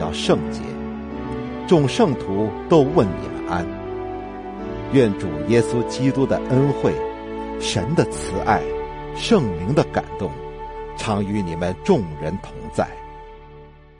要圣洁。众圣徒都问你们安。愿主耶稣基督的恩惠、神的慈爱、圣灵的感动，常与你们众人同在。